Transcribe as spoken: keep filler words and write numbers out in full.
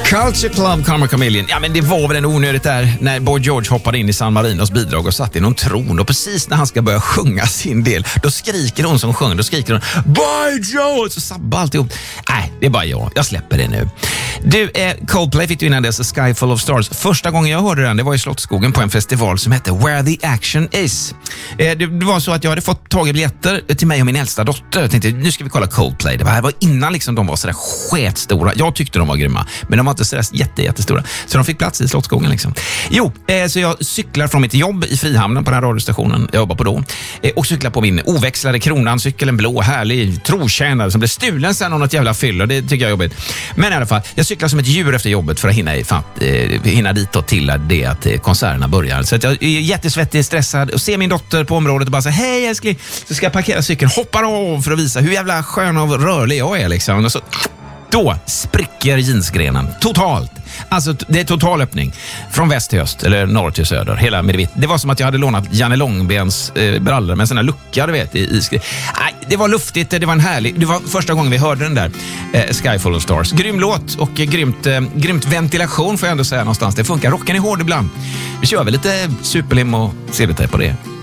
Culture Club, Karma Chameleon. Ja, men det var väl en onödigt där när Boy George hoppade in i San Marinos bidrag och satt i någon tron. Och precis när han ska börja sjunga sin del, då skriker hon som sjöng. Då skriker hon Boy George! Så sabbar alltihop. Nej, det är bara jag. Jag släpper det nu. Du, eh, Coldplay fick du innan dess, A Sky Full of Stars. Första gången jag hörde den, det var i Slottsskogen på en festival som hette Where the Action Is. Eh, det, det var så att jag hade fått tag i biljetter till mig och min äldsta dotter. Jag tänkte, nu ska vi kolla Coldplay. Det var, här var innan liksom de var sådär sketstora. Jag tyckte de var grymma, men de var inte sådär jätte, jättestora. Så de fick plats i Slottsskogen liksom. Jo, eh, så jag cyklar från mitt jobb i Frihamnen på den här radiostationen jag jobbar på då. Eh, och cyklar på min oväxlade Kronan, cykel, en blå, härlig trotjänare som blev stulen sen av något jävla fyll. Och det tycker jag är jobbigt. Men i alla fall, jag cyklar som ett djur efter jobbet för att hinna, fan, eh, hinna ditåt till det att eh, konserterna börjar. Så att jag är jättesvettig, stressad och ser min dotter på området och bara säger hej älskling, så ska jag parkera cykeln, hoppar av för att visa hur jävla skön och rörlig jag är liksom. Och så då spricker jeansgrenen totalt. Alltså det är total öppning från väst till öst eller norr till söder, hela med vitt. Det var som att jag hade lånat Janne Långbens eh, brallor med en sån här lucka, du vet, i, i skri- Nej, det var luftigt, det var en härlig. Det var första gången vi hörde den där eh, Sky Full of Stars. Grym låt och eh, grymt, eh, grymt ventilation får jag ändå säga någonstans. Det funkar, rocken är hård ibland. Vi kör väl lite superlim och ser lite på det.